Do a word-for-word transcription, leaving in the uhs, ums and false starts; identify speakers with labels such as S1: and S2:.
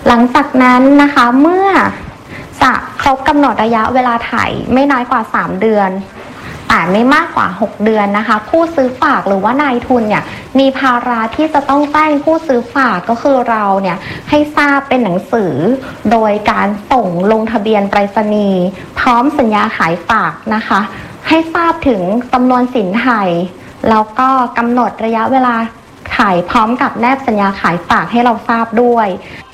S1: หลังจากนั้นนะคะเมื่อจะครบกำหนดระยะเวลาถ่ายไม่น้อยกว่าสามเดือนแต่ไม่มากกว่าหกเดือนนะคะผู้ซื้อฝากหรือว่านายทุนเนี่ยมีภาระที่จะต้องแจ้งผู้ซื้อฝากก็คือเราเนี่ยให้ทราบเป็นหนังสือโดยการส่งลงทะเบียนไปรษณีย์พร้อมสัญญาขายฝากนะคะให้ทราบถึงจำนวนสินไทยแล้วก็กำหนดระยะเวลาขายพร้อมกับแนบสัญญาขายฝากให้เราทราบด้วย